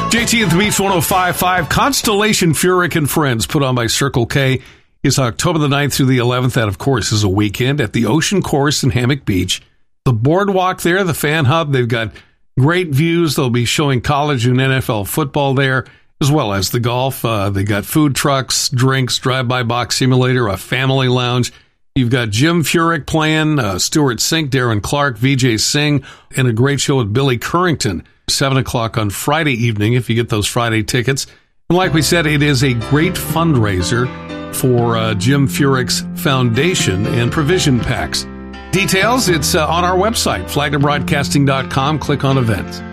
JT at the Beach 105.5. Constellation Furyk and Friends, put on by Circle K, is October the 9th through the 11th. That, of course, is a weekend at the Ocean Course in Hammock Beach. The boardwalk there, the fan hub, they've got great views. They'll be showing college and NFL football there, as well as the golf. They got food trucks, drinks, drive-by box simulator, a family lounge. You've got Jim Furyk playing, Stuart Sink, Darren Clark, VJ Singh, and a great show with Billy Currington. 7 o'clock on Friday evening if you get those Friday tickets. And like we said, it is a great fundraiser for Jim Furyk's Foundation and Provision Packs. Details, it's on our website, flaglerbroadcasting.com. Click on events.